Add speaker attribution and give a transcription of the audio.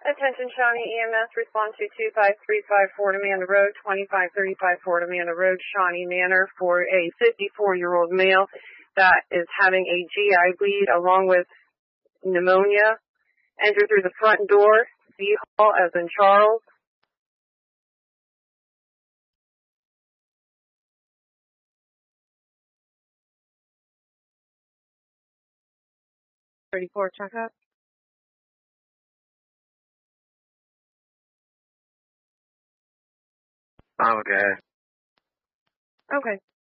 Speaker 1: Attention Shawnee EMS, respond to 25354 Fort Amanda Road, 2535 Fort Amanda Road, Shawnee Manor, for a 54-year-old male that is having a GI bleed along with pneumonia. Enter through the front door, V Hall as in Charles. Checkup.
Speaker 2: I'm okay.
Speaker 1: Okay.